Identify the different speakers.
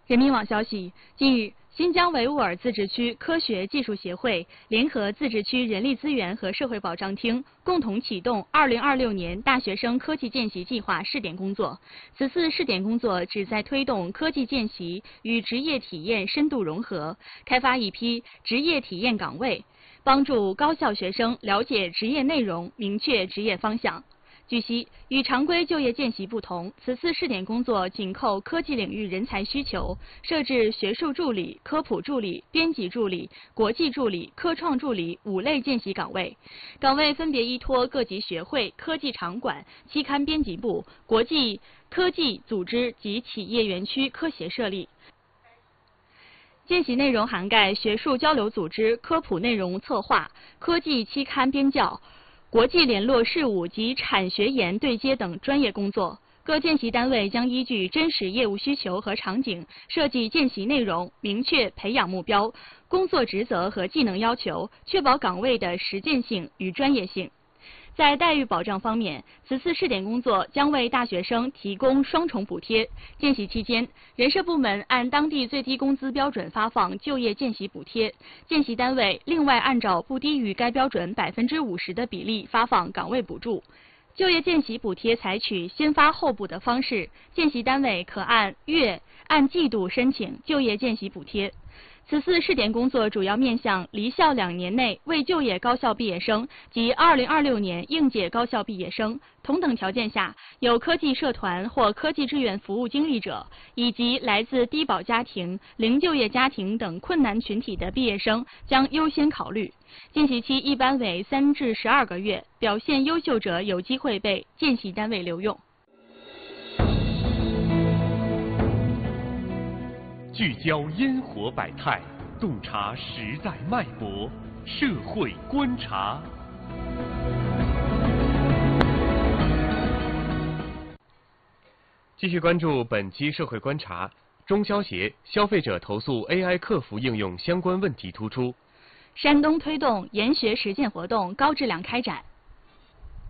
Speaker 1: 人民网消息，近日，新疆维吾尔自治区科学技术协会联合自治区人力资源和社会保障厅共同启动2026年大学生科技见习计划试点工作。此次试点工作旨在推动科技见习与职业体验深度融合，开发一批职业体验岗位，帮助高校学生了解职业内容，明确职业方向。据悉，与常规就业见习不同，此次试点工作紧扣科技领域人才需求，设置学术助理、科普助理、编辑助理、国际助理、科创助理5类见习岗位。岗位分别依托各级学会、科技场馆、期刊编辑部、国际科技组织及企业园区科协设立。见习内容涵盖学术交流组织、科普内容策划、科技期刊编校、国际联络事务及产学研对接等专业工作。各见习单位将依据真实业务需求和场景，设计见习内容，明确培养目标、工作职责和技能要求，确保岗位的实践性与专业性。在待遇保障方面，此次试点工作将为大学生提供双重补贴。见习期间，人社部门按当地最低工资标准发放就业见习补贴，见习单位另外按照不低于该标准50%的比例发放岗位补助。就业见习补贴采取先发后补的方式，见习单位可按月、按季度申请就业见习补贴。此次试点工作主要面向离校2年内未就业高校毕业生及2026年应届高校毕业生，同等条件下有科技社团或科技志愿服务经历者，以及来自低保家庭、零就业家庭等困难群体的毕业生将优先考虑。见习期一般为3至12个月，表现优秀者有机会被见习单位留用。
Speaker 2: 聚焦烟火百态，洞察时代脉搏，社会观察。继续关注本期社会观察。中消协消费者投诉 AI 客服应用相关问题突出。
Speaker 1: 山东推动研学实践活动高质量开展。